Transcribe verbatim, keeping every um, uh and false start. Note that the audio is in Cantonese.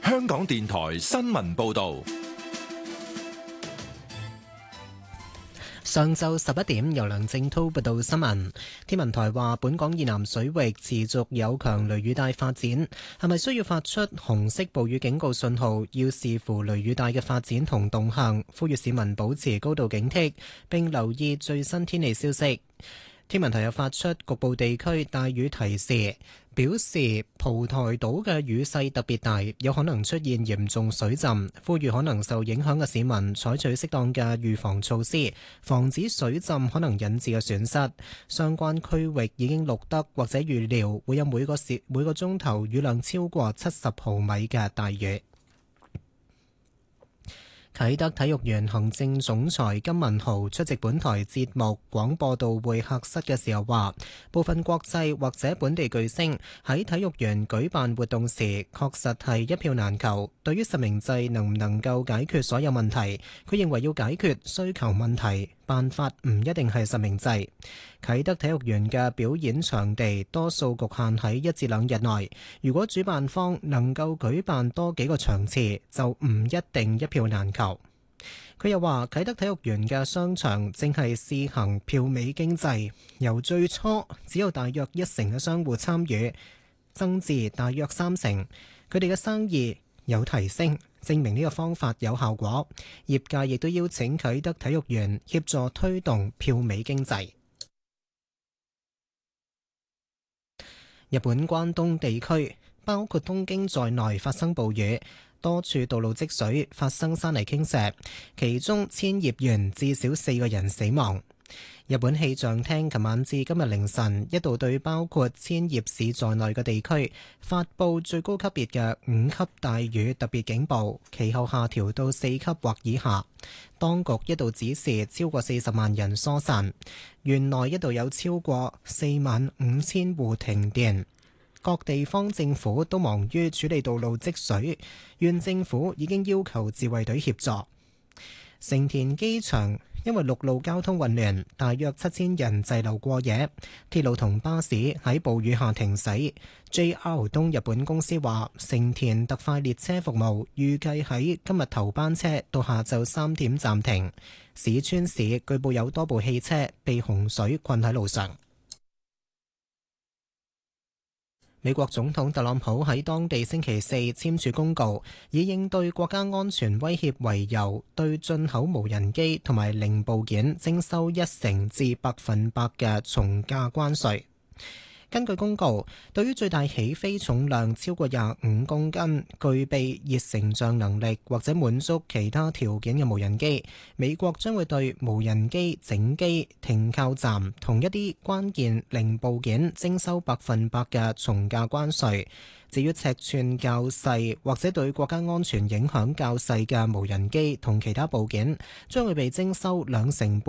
香港電台新聞報道。 上晝十一點，由梁正滔報道新聞。天文台話，本港以南水域持續有強雷雨帶發展，係咪需要發出紅色暴雨警告信號，要視乎雷雨帶嘅發展同動向，呼籲市民保持高度警惕，並留意最新天氣消息。天文台又發出局部地區大雨提示，表示蒲台島嘅雨勢特別大，有可能出現嚴重水浸，呼籲可能受影響嘅市民採取適當嘅預防措施，防止水浸可能引致嘅損失。相關區域已經錄得或者預料會有每個時每個鐘頭雨量超過七十毫米嘅大雨。啟德體育園行政總裁金文豪出席本台節目廣播道會客室嘅時候話，部分國際或者本地巨星喺體育園舉辦活動時，確實係一票難求。對於實名制能唔能夠解決所有問題，佢認為要解決需求問題，辦法唔一定係實名制。啟德體育園嘅表演場地多數局限喺一至兩日內，如果主辦方能夠舉辦多幾個場次，就唔一定一票難求。佢又話，啟德體育園嘅商場正係試行票尾經濟，由最初只有大約一成嘅商戶參與，增至大約三成，佢哋嘅生意有提升，證明呢個方法有效果。業界亦都邀請啟德體育園協助推動票尾經濟。日本關東地區包括東京在內發生暴雨，多處道路積水，發生山泥傾瀉，其中千葉縣至少四個人死亡。日本氣象廳琴晚至今日凌晨一度對包括千葉市在內嘅地區發布最高級別嘅五級大雨特別警報，其後下調到四級或以下。當局一度指示超過四十萬人疏散，縣內一度有超過四萬五千戶停電。各地方政府都忙於處理道路積水，縣政府已經要求自衛隊協助。成田機場因為陸路交通混亂，大約七千人滯留過夜，鐵路同巴士喺暴雨下停駛。J R 東日本公司話，成田特快列車服務預計喺今日頭班車到下晝三點暫停。市川市據報有多部汽車被洪水困喺路上。美國總統特朗普喺當地星期四簽署公告，以應對國家安全威脅為由，對進口無人機同埋零部件徵收一成至百分百嘅從價關稅。根據公告，對於最大起飛重量超過廿五公斤、具備熱成像能力或者滿足其他條件嘅無人機，美國將會對無人機整機、停靠站同一啲關鍵零部件徵收百分百嘅從價關稅。至於尺寸較細或者對國家安全影響較細嘅無人機同其他部件，將會被徵收兩成半